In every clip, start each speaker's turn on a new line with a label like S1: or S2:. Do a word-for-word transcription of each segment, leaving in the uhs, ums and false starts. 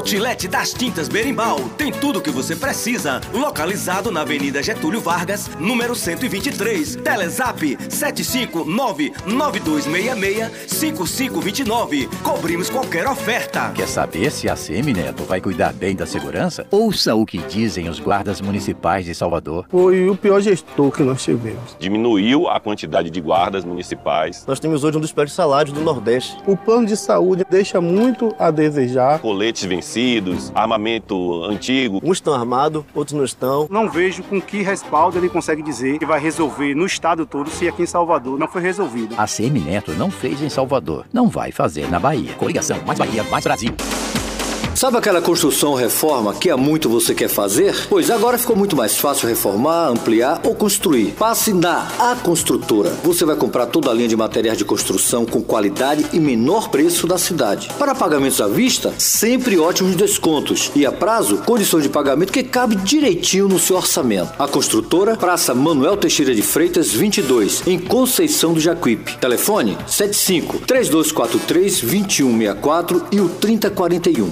S1: Outlet das Tintas Berimbau tem tudo o que você precisa. Localizado na Avenida Getúlio Vargas, número cento e vinte e três. Telezap sete cinco nove nove dois seis seis cinco cinco dois nove. Cobrimos qualquer oferta.
S2: Quer saber se a C M Neto vai cuidar bem da segurança? Ouça o que dizem os guardas municipais de Salvador.
S3: Foi o pior gestor que nós tivemos.
S4: Diminuiu a quantidade de guardas municipais.
S5: Nós temos hoje um dos piores salários do Nordeste.
S3: O plano de saúde deixa muito a desejar.
S4: Coletes vencidos, armamento antigo.
S5: Uns estão armados, outros não estão.
S6: Não vejo com que respaldo ele consegue dizer que vai resolver no estado todo se aqui em Salvador não foi resolvido.
S2: A C M Neto não fez em Salvador, não vai fazer na Bahia. Coligação Mais Bahia, Mais Brasil.
S7: Sabe aquela construção ou reforma que há muito você quer fazer? Pois agora ficou muito mais fácil reformar, ampliar ou construir. Passe na A Construtora. Você vai comprar toda a linha de materiais de construção com qualidade e menor preço da cidade. Para pagamentos à vista, sempre ótimos descontos. E a prazo, condições de pagamento que cabe direitinho no seu orçamento. A Construtora, Praça Manuel Teixeira de Freitas, vinte e dois, em Conceição do Jacuípe. Telefone sete cinco, três dois quatro três, dois um seis quatro e o trinta quarenta e um.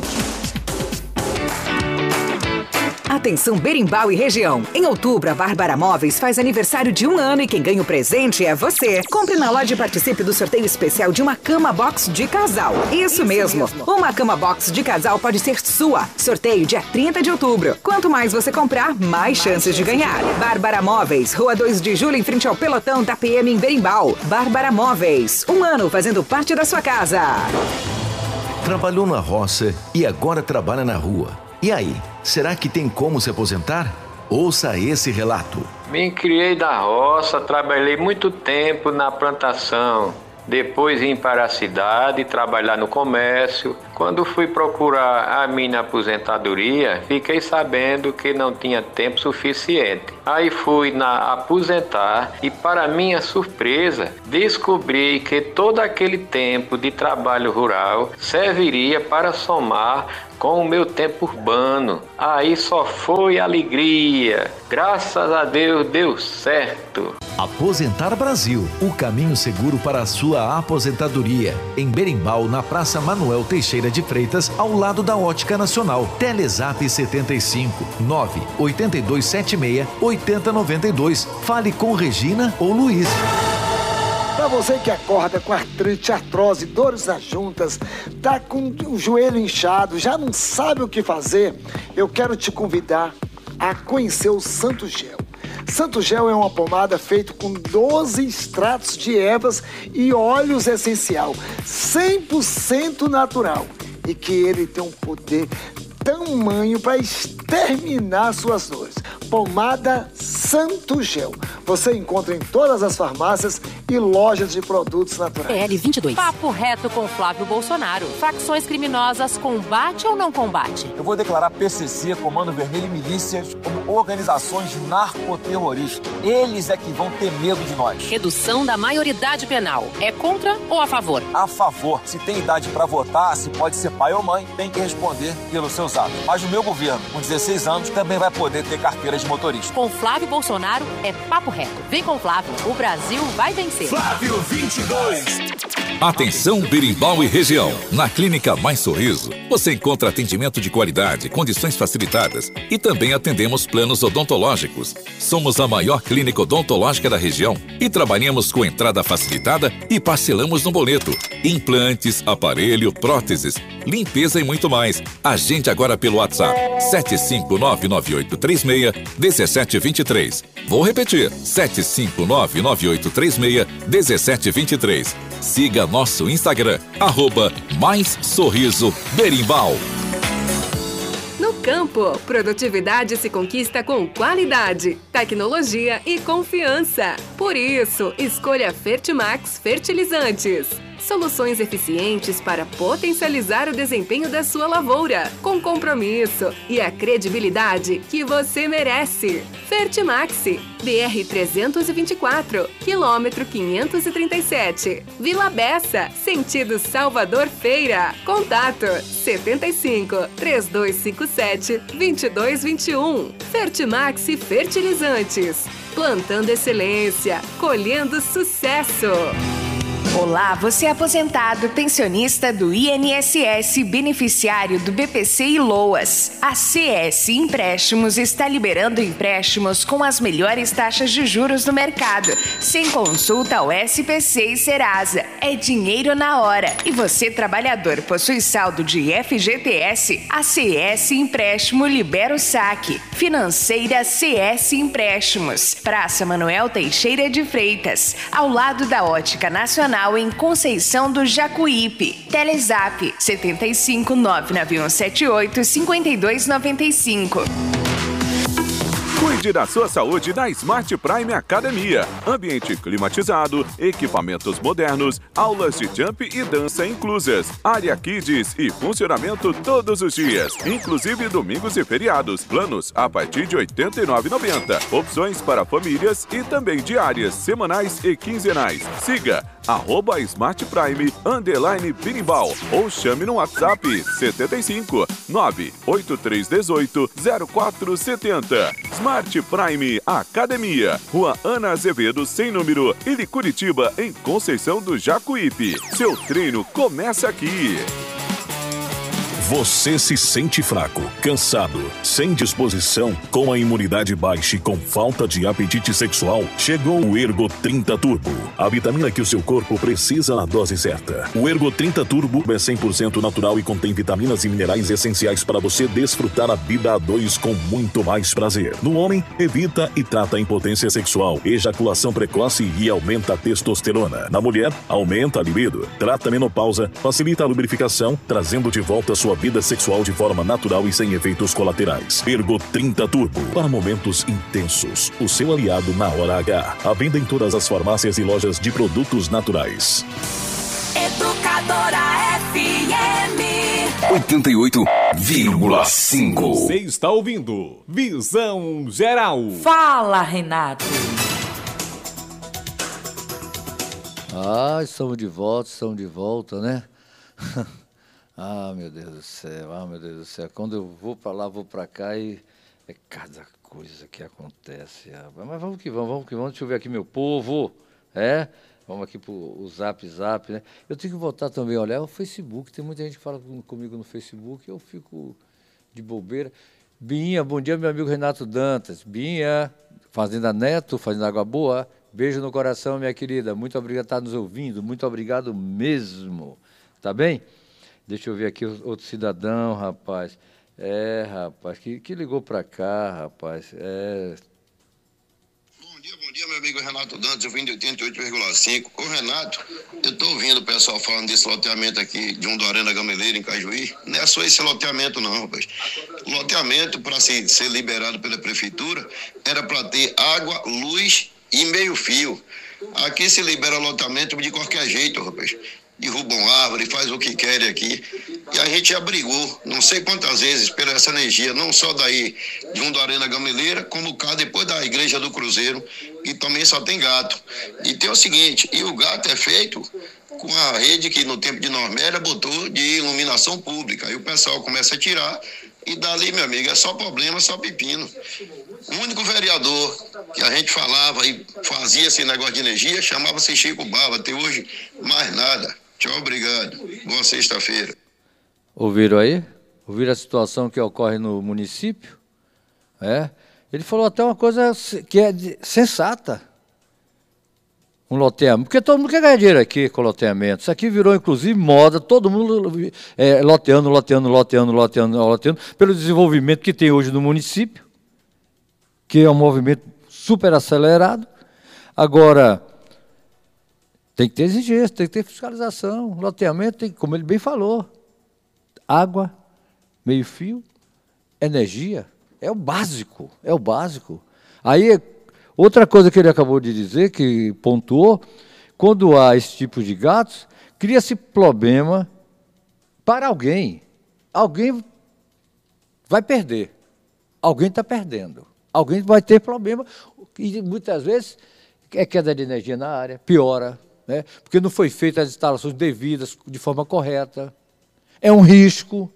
S8: Atenção Berimbau e região. Em outubro, a Bárbara Móveis faz aniversário de um ano e quem ganha o presente é você. Compre na loja e participe do sorteio especial de uma cama box de casal. Isso, Isso mesmo. mesmo. Uma cama box de casal pode ser sua. Sorteio dia trinta de outubro. Quanto mais você comprar, mais, mais chances de ganhar. Bárbara Móveis, Rua dois de Julho, em frente ao pelotão da P M em Berimbau. Bárbara Móveis, um ano fazendo parte da sua casa.
S9: Trabalhou na roça e agora trabalha na rua. E aí, será que tem como se aposentar? Ouça esse relato.
S10: Me criei na roça, trabalhei muito tempo na plantação. Depois vim para a cidade trabalhar no comércio. Quando fui procurar a minha aposentadoria, fiquei sabendo que não tinha tempo suficiente. Aí fui na aposentar e, para minha surpresa, descobri que todo aquele tempo de trabalho rural serviria para somar com o meu tempo urbano. Aí só foi alegria. Graças a Deus deu certo.
S9: Aposentar Brasil, o caminho seguro para a sua aposentadoria. Em Berimbau, na Praça Manuel Teixeira de Freitas, ao lado da Ótica Nacional. Telezap setenta e cinco, nove oito dois sete seis, oito zero nove dois. Fale com Regina ou Luiz.
S11: Para você que acorda com artrite, artrose, dores nas juntas, tá com o joelho inchado, já não sabe o que fazer, eu quero te convidar a conhecer o Santo Gel. Santo Gel é uma pomada feita com doze extratos de ervas e óleos essencial, cem por cento natural, e que ele tem um poder tamanho para exterminar suas dores. Pomada Santo Gel. Você encontra em todas as farmácias e lojas de produtos naturais.
S12: P L vinte e dois. Papo reto com Flávio Bolsonaro. Facções criminosas, combate ou não combate?
S13: Eu vou declarar P C C, Comando Vermelho e milícias como organizações narcoterroristas. Eles é que vão ter medo de nós.
S12: Redução da maioridade penal. É contra ou a favor?
S13: A favor. Se tem idade para votar, se pode ser pai ou mãe, tem que responder pelos seus atos. Mas o meu governo, com dezesseis anos, também vai poder ter carteira de motorista.
S12: Com Flávio Bolsonaro é papo reto. Vem com Flávio, o Brasil vai vencer.
S14: Flávio vinte e dois.
S15: Atenção Berimbau e região. Na Clínica Mais Sorriso, você encontra atendimento de qualidade, condições facilitadas e também atendemos planos odontológicos. Somos a maior clínica odontológica da região e trabalhamos com entrada facilitada e parcelamos no boleto. Implantes, aparelho, próteses, limpeza e muito mais. Agende agora pelo WhatsApp sete cinco nove nove oito três seis um sete dois três. Vou repetir, sete cinco nove nove oito três seis um sete dois três. Siga nosso Instagram, arroba Mais Sorriso Berimbau.
S16: No campo, produtividade se conquista com qualidade, tecnologia e confiança. Por isso, escolha Fertimax Fertilizantes. Soluções eficientes para potencializar o desempenho da sua lavoura, com compromisso e a credibilidade que você merece. Fertimax, B R trezentos e vinte e quatro, quilômetro quinhentos e trinta e sete, Vila Bessa, sentido Salvador Feira. Contato setenta e cinco, três dois cinco sete, dois dois dois um. Fertimax Fertilizantes, plantando excelência, colhendo sucesso.
S14: Olá, você é aposentado, pensionista do I N S S, beneficiário do B P C e LOAS. A C S Empréstimos está liberando empréstimos com as melhores taxas de juros do mercado, sem consulta ao S P C e Serasa. É dinheiro na hora. E você, trabalhador, possui saldo de F G T S? A C S Empréstimo libera o saque. Financeira C S Empréstimos. Praça Manuel Teixeira de Freitas, ao lado da Ótica Nacional, em Conceição do Jacuípe. Telezap setenta e cinco, nove nove um sete oito, cinco dois nove cinco.
S17: Cuide da sua saúde na Smart Prime Academia. Ambiente climatizado, equipamentos modernos, aulas de jump e dança inclusas, área kids e funcionamento todos os dias, inclusive domingos e feriados. Planos a partir de oitenta e nove reais e noventa centavos. Opções para famílias e também diárias, semanais e quinzenais. Siga arroba Smart Prime underline Birimbau ou chame no WhatsApp setenta e cinco, nove oito três um oito, zero quatro sete zero. Smart Prime Academia, Rua Ana Azevedo, sem número, Ilha Curitiba, em Conceição do Jacuípe. Seu treino começa aqui.
S18: Você se sente fraco, cansado, sem disposição, com a imunidade baixa e com falta de apetite sexual? Chegou o Ergo trinta Turbo, a vitamina que o seu corpo precisa na dose certa. O Ergo trinta Turbo é cem por cento natural e contém vitaminas e minerais essenciais para você desfrutar a vida a dois com muito mais prazer. No homem, evita e trata a impotência sexual, ejaculação precoce e aumenta a testosterona. Na mulher, aumenta a libido, trata a menopausa, facilita a lubrificação, trazendo de volta a sua vida sexual de forma natural e sem efeitos colaterais. Ergo trinta Turbo, para momentos intensos. O seu aliado na hora H. À venda em todas as farmácias e lojas de produtos naturais.
S19: Educadora F M
S20: oitenta e oito vírgula cinco.
S21: Você está ouvindo Visão Geral.
S22: Fala, Renato.
S7: Ah, estamos de volta, estamos de volta, né? Ah, meu Deus do céu, ah, meu Deus do céu. Quando eu vou para lá, vou para cá e é cada coisa que acontece. Ah, mas vamos que vamos, vamos que vamos. Deixa eu ver aqui meu povo, é? Vamos aqui para o Zap Zap, né? Eu tenho que voltar também a olhar o Facebook. Tem muita gente que fala comigo no Facebook, eu fico de bobeira. Binha, bom dia, meu amigo Renato Dantas. Binha, Fazenda Neto, Fazenda Água Boa. Beijo no coração, minha querida. Muito obrigado por estar nos ouvindo. Muito obrigado mesmo. Tá bem? Deixa eu ver aqui outro cidadão, rapaz. É, rapaz, que, que ligou para cá, rapaz. É...
S23: Bom dia, bom dia, meu amigo Renato Dantas, eu vim de oitenta e oito vírgula cinco. Ô, Renato, eu estou ouvindo o pessoal falando desse loteamento aqui de um do Arena Gameleira, em Cajuí. Não é só esse loteamento, não, rapaz. O loteamento, para ser, ser liberado pela prefeitura, era para ter água, luz e meio fio. Aqui se libera loteamento de qualquer jeito, rapaz. Derrubam árvore, faz o que querem aqui. E a gente já brigou, não sei quantas vezes, pela essa energia, não só daí de um do Arena Gameleira, como cá depois da Igreja do Cruzeiro, e também só tem gato. E tem o seguinte, e o gato é feito com a rede que no tempo de Normélia botou de iluminação pública. Aí o pessoal começa a tirar, e dali, meu amigo, é só problema, só pepino. O único vereador que a gente falava e fazia esse negócio de energia chamava-se Chico Bala. Até hoje, mais nada. Tchau, obrigado. Boa sexta-feira.
S7: Ouviram aí? Ouviram a situação que ocorre no município? É. Ele falou até uma coisa que é de, sensata. Um loteamento. Porque todo mundo quer ganhar dinheiro aqui com loteamento. Isso aqui virou, inclusive, moda. Todo mundo é, loteando, loteando, loteando, loteando, loteando, pelo desenvolvimento que tem hoje no município, que é um movimento super acelerado. Agora, tem que ter exigência, tem que ter fiscalização. Loteamento, tem, como ele bem falou, água, meio-fio, energia, é o básico, é o básico. Aí, outra coisa que ele acabou de dizer, que pontuou, quando há esse tipo de gatos, cria-se problema para alguém. Alguém vai perder, alguém está perdendo. Alguém vai ter problema, e muitas vezes é queda de energia na área, piora, né? Porque não foi feita as instalações devidas de forma correta. É um risco.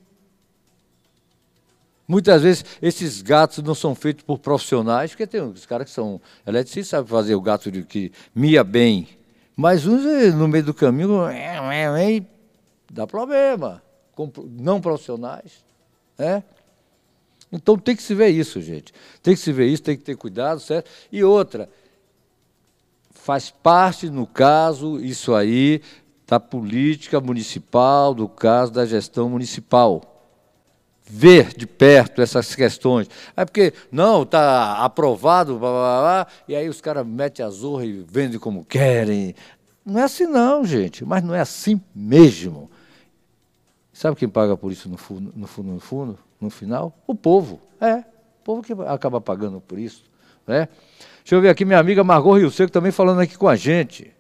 S7: Muitas vezes esses gatos não são feitos por profissionais, porque tem os caras que são eletricistas, sabem fazer o gato de, que mia bem,
S1: Mas uns, no meio do caminho, dá problema. Com não profissionais. Né? Então tem que se ver isso, gente. Tem que se ver isso, tem que ter cuidado, certo? E outra, faz parte, no caso, isso aí, da política municipal, do caso da gestão municipal. Ver de perto essas questões. É porque, não, está aprovado, blá, blá, blá, e aí os caras metem a zorra e vendem como querem. Não é assim não, gente, mas não é assim mesmo. Sabe quem paga por isso no fundo, no fundo, no fundo, no final? O povo. É, o povo que acaba pagando por isso. Né? Deixa eu ver aqui minha amiga Margot Rio Seco também falando aqui com a gente.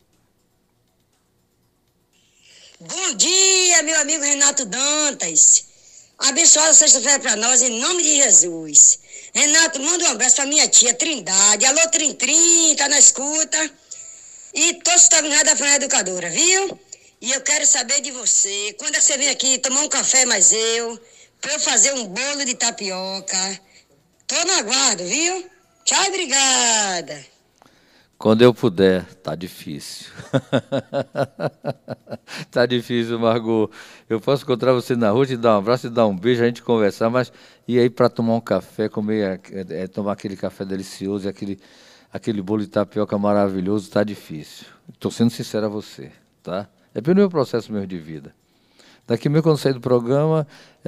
S3: Bom dia, meu amigo Renato Dantas. Abençoada sexta-feira para nós, em nome de Jesus. Renato, manda um abraço para minha tia Trindade. Alô, Trim Trim, tá na escuta. E todos os terminais da Franja Educadora, viu? E eu quero saber de você. Quando é que você vem aqui tomar um café mais eu, para eu fazer um bolo de tapioca? Tô no aguardo, viu? Tchau, obrigada.
S1: Quando eu puder, tá difícil. Tá difícil, Margot. Eu posso encontrar você na rua, te dar um abraço, te dar um beijo, a gente conversar, mas e aí para tomar um café, comer, é, é, tomar aquele café delicioso, aquele, aquele bolo de tapioca maravilhoso, tá difícil. Estou sendo sincero a você, tá? É pelo meu processo mesmo de vida. Daqui mesmo, quando sair do programa,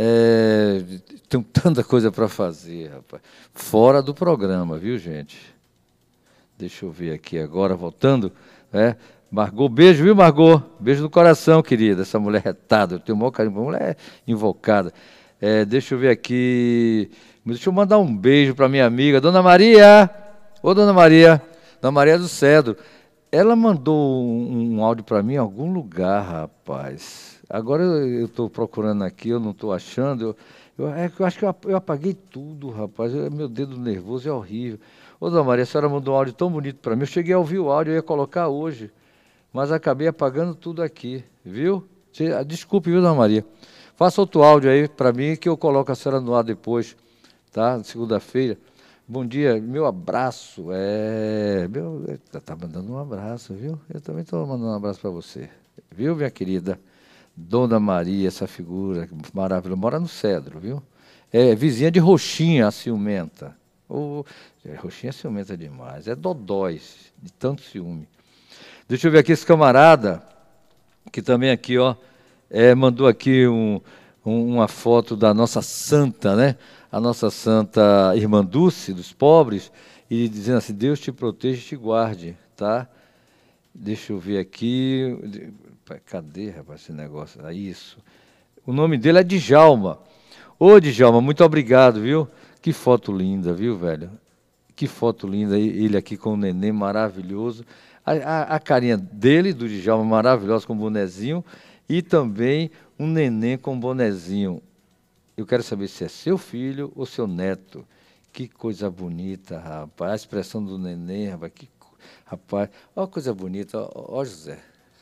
S1: é, tenho tanta coisa para fazer, rapaz. Fora do programa, viu, gente? Deixa eu ver aqui agora, voltando. É, Margot, beijo, viu, Margot? Beijo no coração, querida. Essa mulher retada, eu tenho o maior carinho, uma mulher invocada. É, deixa eu ver aqui. Deixa eu mandar um beijo para minha amiga, Dona Maria. Ô, Dona Maria. Dona Maria do Cedro. Ela mandou um, um áudio para mim em algum lugar, rapaz. Agora eu estou procurando aqui, eu não estou achando. Eu, eu, é, eu acho que eu, eu apaguei tudo, rapaz. Eu, meu dedo nervoso é horrível. Ô, Dona Maria, a senhora mandou um áudio tão bonito para mim. Eu cheguei a ouvir o áudio, eu ia colocar hoje, mas acabei apagando tudo aqui, viu? Desculpe, viu, Dona Maria? Faça outro áudio aí para mim que eu coloco a senhora no ar depois, tá? Segunda-feira. Bom dia, meu abraço. É, meu, tá mandando um abraço, viu? Eu também estou mandando um abraço para você, viu, minha querida? Dona Maria, essa figura maravilhosa, mora no Cedro, viu? É vizinha de Roxinha, a ciumenta. O Roxinha é ciumenta demais, é dodóis, de tanto ciúme. Deixa eu ver aqui esse camarada, que também aqui, ó, é, mandou aqui um, um, uma foto da nossa santa, né? A nossa santa Irmã Dulce, dos pobres, e dizendo assim, Deus te proteja e te guarde, tá? Deixa eu ver aqui, cadê, rapaz, esse negócio? Ah, isso. O nome dele é Djalma. Ô, Djalma, muito obrigado, viu? Que foto linda, viu, velho? Que foto linda, ele aqui com o neném maravilhoso. A, a, a carinha dele, do Djalma, maravilhosa, com o bonezinho. E também um neném com bonezinho. Eu quero saber se é seu filho ou seu neto. Que coisa bonita, rapaz. A expressão do neném, rapaz. Que, rapaz, ó, coisa bonita. Ó, ó José.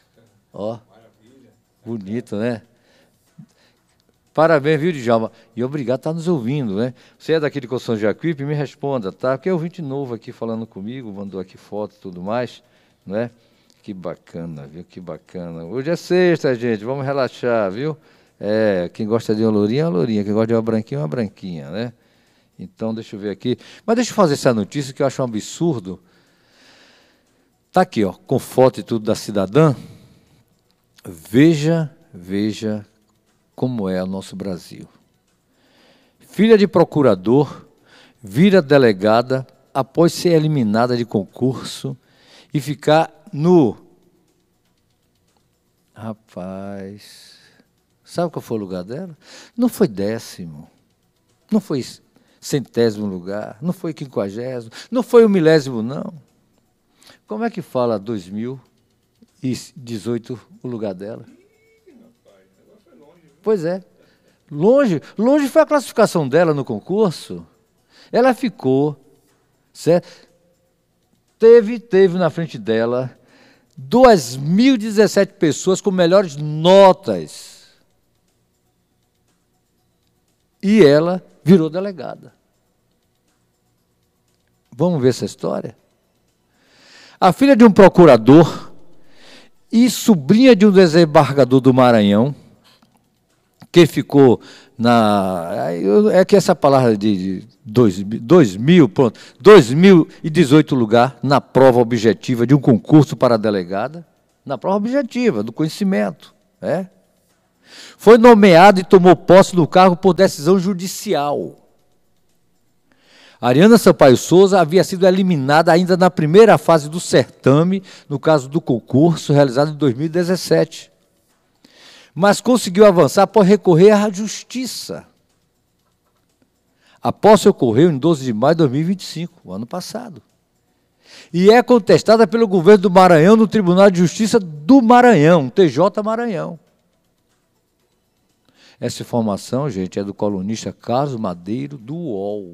S1: Ó. Bonito, né? Parabéns, viu, Djalma? E obrigado por estar nos ouvindo, né? Você é daqui de Coção de Jacuípe, me responda, tá? Porque é ouvinte novo aqui falando comigo, mandou aqui foto e tudo mais, não é? Que bacana, viu? Que bacana. Hoje é sexta, gente, vamos relaxar, viu? É, quem gosta de uma lourinha é uma lourinha, quem gosta de uma branquinha é uma branquinha, né? Então, deixa eu ver aqui. Mas deixa eu fazer essa notícia que eu acho um absurdo. Tá aqui, ó, com foto e tudo da cidadã. Veja, veja como é o nosso Brasil. Filha de procurador vira delegada após ser eliminada de concurso e ficar no... Rapaz, sabe qual foi o lugar dela? Não foi décimo, não foi centésimo lugar, não foi quinquagésimo, não foi o milésimo, não. Como é que fala dois mil e dezoito o lugar dela? Pois é. Longe, longe foi a classificação dela no concurso. Ela ficou, certo? Teve, teve na frente dela duas mil e dezessete pessoas com melhores notas. E ela virou delegada. Vamos ver essa história? A filha de um procurador e sobrinha de um desembargador do Maranhão, que ficou na... É que essa palavra de dois, dois mil, pronto, dois mil e dezoito lugar na prova objetiva de um concurso para delegada, na prova objetiva, do conhecimento, né? Foi nomeado e tomou posse do cargo por decisão judicial. Ariana Sampaio Souza havia sido eliminada ainda na primeira fase do certame, no caso do concurso, realizado em dois mil e dezessete. Mas conseguiu avançar por recorrer à justiça. A posse ocorreu em doze de maio de dois mil e vinte e cinco, o ano passado. E é contestada pelo governo do Maranhão no Tribunal de Justiça do Maranhão, T J Maranhão. Essa informação, gente, é do colunista Carlos Madeiro, do U O L.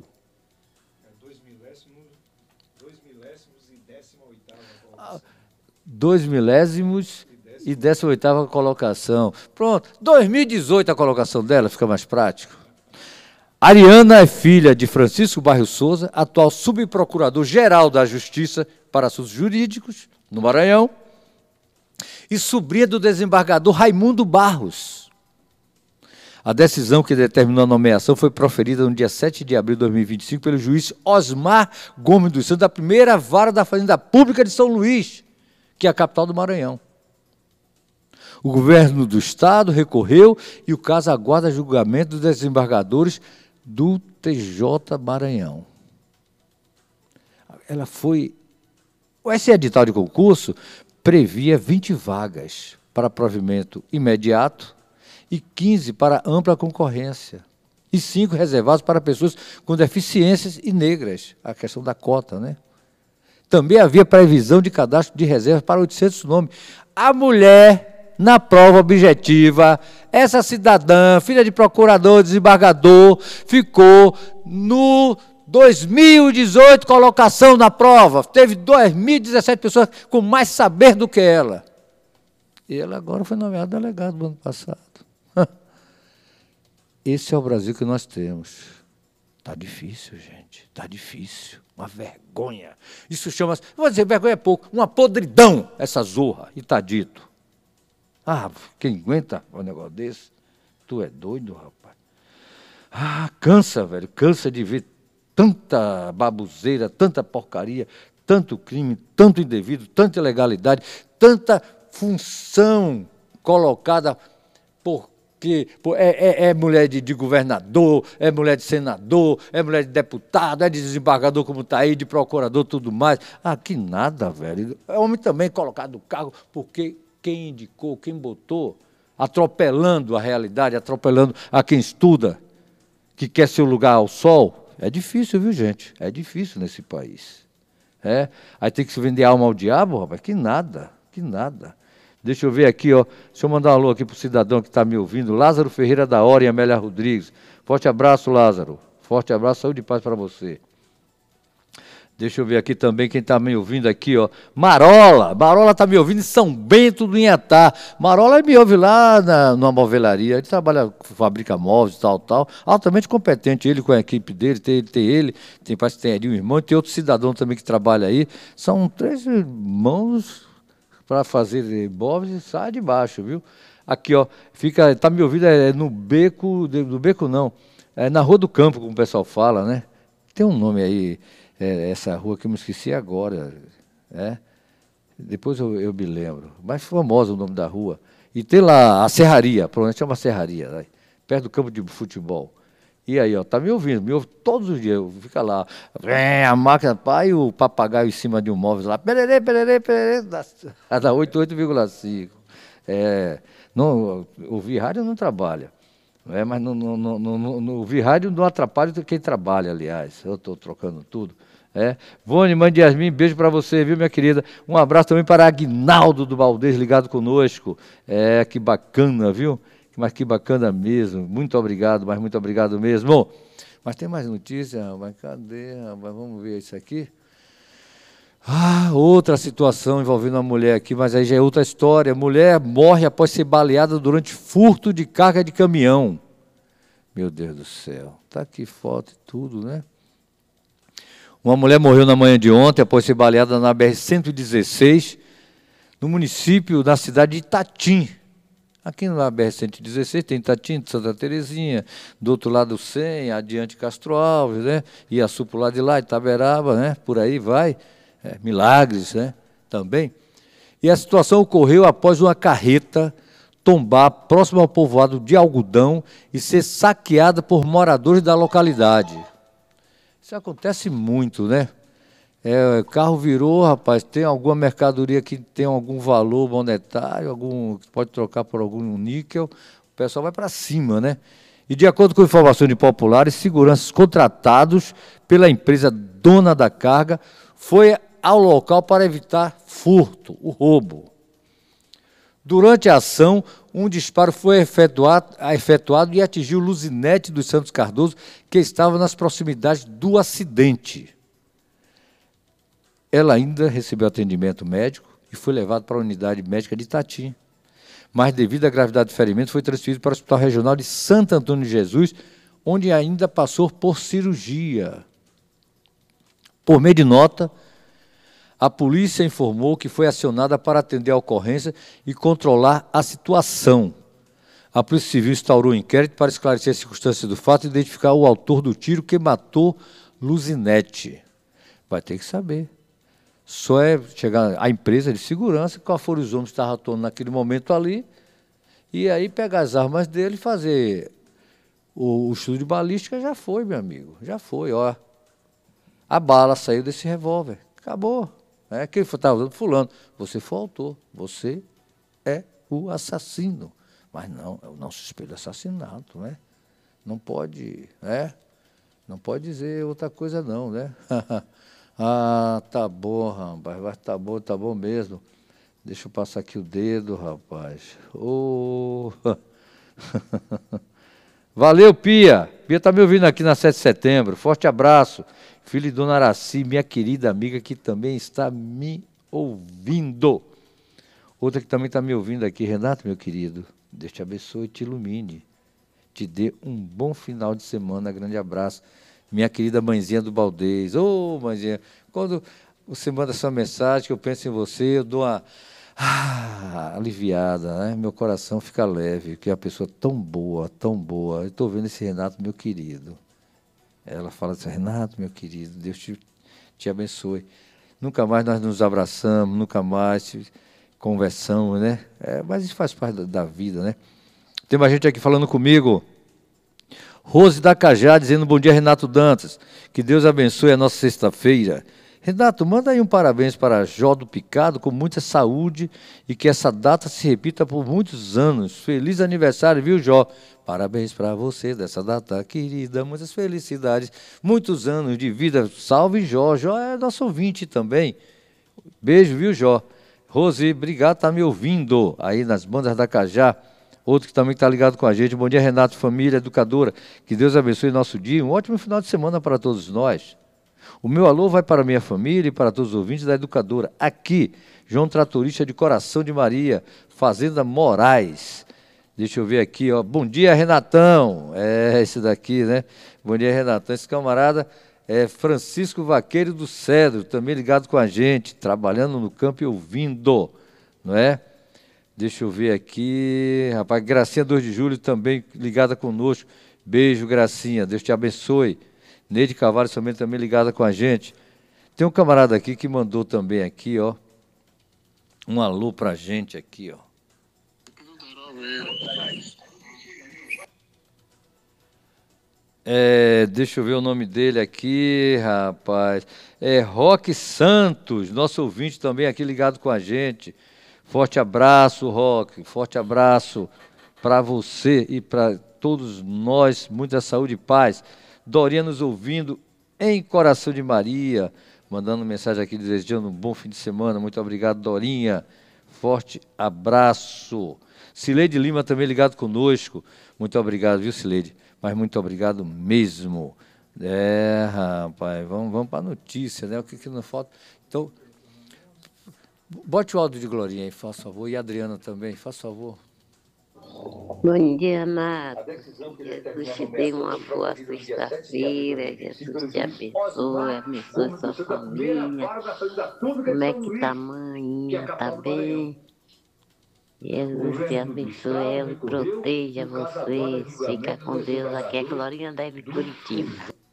S1: Dois milésimos e décima oitava colocação. Pronto, dois mil e dezoito a colocação dela, fica mais prático. Ariana é filha de Francisco Barros Souza, atual subprocurador-geral da Justiça para Assuntos Jurídicos, no Maranhão, e sobrinha do desembargador Raimundo Barros. A decisão que determinou a nomeação foi proferida no dia sete de abril de dois mil e vinte e cinco pelo juiz Osmar Gomes dos Santos, da primeira vara da Fazenda Pública de São Luís, que é a capital do Maranhão. O governo do Estado recorreu e o caso aguarda julgamento dos desembargadores do T J Maranhão. Ela foi... Esse edital de concurso previa vinte vagas para provimento imediato e quinze para ampla concorrência, e cinco reservados para pessoas com deficiências e negras, a questão da cota, né? Também havia previsão de cadastro de reserva para oitocentos nomes. A mulher, na prova objetiva, essa cidadã, filha de procurador, desembargador, ficou no dois mil e dezoito colocação na prova. Teve dois mil e dezessete pessoas com mais saber do que ela. E ela agora foi nomeada delegada no ano passado. Esse é o Brasil que nós temos. Está difícil, gente. Está difícil. Uma vergonha. Isso chama-se, vou dizer, vergonha é pouco, uma podridão, essa zorra. E está dito. Ah, quem aguenta um negócio desse? Tu é doido, rapaz. Ah, cansa, velho. Cansa de ver tanta baboseira, tanta porcaria, tanto crime, tanto indevido, tanta ilegalidade, tanta função colocada por que é, é, é mulher de, de governador, é mulher de senador, é mulher de deputado, é de desembargador, como está aí, de procurador, tudo mais. Ah, que nada, velho. É homem também colocado no cargo, porque quem indicou, quem botou, atropelando a realidade, atropelando a quem estuda, que quer seu lugar ao sol. É difícil, viu, gente? É difícil nesse país. É? Aí tem que se vender alma ao diabo, rapaz? Que nada, que nada. Deixa eu ver aqui, ó. Deixa eu mandar um alô aqui para o cidadão que está me ouvindo. Lázaro Ferreira da Hora e Amélia Rodrigues. Forte abraço, Lázaro. Forte abraço, saúde e paz para você. Deixa eu ver aqui também quem está me ouvindo aqui, ó. Marola. Marola está me ouvindo em São Bento do Inhatá. Marola me ouve lá na, numa movelaria. Ele trabalha, fabrica móveis e tal, tal. Altamente competente, ele com a equipe dele. Tem, tem ele, tem, parece que tem ali um irmão. Tem outro cidadão também que trabalha aí. São três irmãos para fazer móveis e sai de baixo, viu? Aqui, ó, fica, tá me ouvindo, é no beco, no beco não, é na Rua do Campo, como o pessoal fala, né? Tem um nome aí, é, essa rua que eu me esqueci agora, é? Depois eu, eu me lembro, mais famosa o nome da rua. E tem lá a Serraria, provavelmente chama Serraria, né? Perto do campo de futebol. E aí, ó, tá me ouvindo, me ouve todos os dias, fica lá, vem a máquina, pai, o papagaio em cima de um móvel lá, pererê, pererê, pererê, dá, dá oitenta e oito vírgula cinco. É, não, ouvir rádio não trabalha, é, mas no, no, no, no, no, ouvir rádio não atrapalha quem trabalha, aliás, eu estou trocando tudo. É. Vone, mãe de Yasmin, beijo para você, viu, minha querida? Um abraço também para Aguinaldo do Baldez, ligado conosco. É, que bacana, viu? Mas que bacana mesmo. Muito obrigado, mas muito obrigado mesmo. Mas tem mais notícia, mas cadê? Mas vamos ver isso aqui. Ah, outra situação envolvendo uma mulher aqui, mas aí já é outra história. Mulher morre após ser baleada durante furto de carga de caminhão. Meu Deus do céu. Está aqui foto e tudo, né? Uma mulher morreu na manhã de ontem após ser baleada na B R cento e dezesseis, no município, na cidade de Itatim. Aqui na B R cento e dezesseis tem Itatim, de Santa Terezinha, do outro lado o cem, adiante Castro Alves, né? Iaçu para o lado de lá, Itaberaba, né? Por aí vai, é, Milagres, né? Também. E a situação ocorreu após uma carreta tombar próximo ao povoado de Algodão e ser saqueada por moradores da localidade. Isso acontece muito, né? É, o carro virou, rapaz, tem alguma mercadoria que tem algum valor monetário, algum, pode trocar por algum níquel, o pessoal vai para cima, né? E de acordo com informações de populares, seguranças contratados pela empresa dona da carga foi ao local para evitar furto, o roubo. Durante a ação, um disparo foi efetuado, efetuado e atingiu Luzinete dos Santos Cardoso, que estava nas proximidades do acidente. Ela ainda recebeu atendimento médico e foi levada para a unidade médica de Itatim. Mas, devido à gravidade do ferimento, foi transferido para o Hospital Regional de Santo Antônio de Jesus, onde ainda passou por cirurgia. Por meio de nota, a polícia informou que foi acionada para atender a ocorrência e controlar a situação. A Polícia Civil instaurou um inquérito para esclarecer as circunstâncias do fato e identificar o autor do tiro que matou Luzinete. Vai ter que saber. Só é chegar à empresa de segurança, qual foram os homens que estavam atuando naquele momento ali, e aí pegar as armas dele e fazer o, o estudo de balística. Já foi, meu amigo, já foi, ó. A bala saiu desse revólver, acabou. É, quem estava usando? Fulano. Você foi o autor, você é o assassino. Mas não, é o não suspeito de assassinato, né? Não pode, né? Não pode dizer outra coisa não, né? Ah, tá bom, rapaz, tá bom, tá bom mesmo. Deixa eu passar aqui o dedo, rapaz. Oh. Valeu, Pia. Pia tá me ouvindo aqui na sete de setembro. Forte abraço. Filho de Dona Araci, minha querida amiga, que também está me ouvindo. Outra que também está me ouvindo aqui, Renato, meu querido. Deus te abençoe e te ilumine. Te dê um bom final de semana. Grande abraço. Minha querida mãezinha do Baldez. Ô, oh, mãezinha, quando você manda essa mensagem, que eu penso em você, eu dou uma ah, aliviada, né? Meu coração fica leve, que é uma pessoa tão boa, tão boa. Eu estou vendo esse Renato, meu querido. Ela fala assim, Renato, meu querido, Deus te, te abençoe. Nunca mais nós nos abraçamos, nunca mais conversamos, né? É, mas isso faz parte da, da vida, né? Tem mais gente aqui falando comigo. Rose da Cajá dizendo bom dia, Renato Dantas. Que Deus abençoe a nossa sexta-feira. Renato, manda aí um parabéns para Jó do Picado, com muita saúde e que essa data se repita por muitos anos. Feliz aniversário, viu, Jó? Parabéns para você dessa data querida, muitas felicidades, muitos anos de vida. Salve, Jó. Jó é nosso ouvinte também. Beijo, viu, Jó? Rose, obrigado, tá me ouvindo aí nas bandas da Cajá. Outro que também está ligado com a gente. Bom dia, Renato, família educadora. Que Deus abençoe nosso dia. Um ótimo final de semana para todos nós. O meu alô vai para a minha família e para todos os ouvintes da educadora. Aqui, João Tratorista de Coração de Maria, Fazenda Moraes. Deixa eu ver aqui, ó. Bom dia, Renatão. É esse daqui, né? Bom dia, Renatão. Esse camarada é Francisco Vaqueiro do Cedro, também ligado com a gente, trabalhando no campo e ouvindo, não é? Deixa eu ver aqui, rapaz, Gracinha dois de julho também ligada conosco. Beijo, Gracinha, Deus te abençoe. Neide Carvalho também, também ligada com a gente. Tem um camarada aqui que mandou também aqui, ó, um alô pra gente aqui, ó. É, deixa eu ver o nome dele aqui, rapaz. É Roque Santos, nosso ouvinte também aqui ligado com a gente. Forte abraço, Roque, forte abraço para você e para todos nós, muita saúde e paz. Dorinha nos ouvindo em Coração de Maria, mandando mensagem aqui desejando um bom fim de semana. Muito obrigado, Dorinha. Forte abraço. Cileide Lima também ligado conosco. Muito obrigado, viu, Cileide? Mas muito obrigado mesmo. É, rapaz, vamos, vamos para a notícia, né? O que, que não falta? Então, bote o áudio de Glorinha aí, faz favor. E a Adriana também, faz favor.
S4: Bom dia, Renato. Jesus te dê uma boa sexta-feira. Jesus te abençoe, abençoe sua família. Como é que tá a mãe? Glorinha tá bem. Jesus te abençoe, ela proteja vocês. Fica com Deus. Aqui é Glorinha da Curitiba.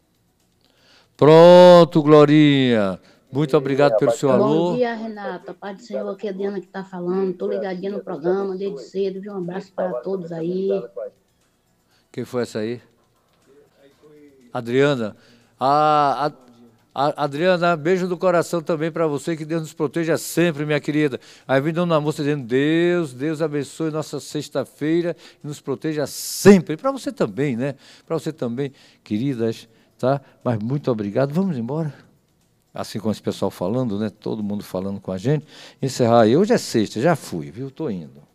S1: Pronto, Glorinha. Muito obrigado pelo seu alô.
S5: Bom dia, Renata. Paz do Senhor, aqui é a Diana que está falando. Estou ligadinha no programa desde cedo. Viu? Um abraço para todos aí.
S1: Quem foi essa aí? Adriana. A, a, a Adriana, beijo do coração também para você. Que Deus nos proteja sempre, minha querida. Aí vem Dona Moça dizendo, Deus, Deus abençoe nossa sexta-feira e nos proteja sempre. Para você também, né? Para você também, queridas, tá? Mas muito obrigado. Vamos embora. Assim como esse pessoal falando, né? Todo mundo falando com a gente. Encerrar aí. Hoje é sexta, já fui, viu? Estou indo.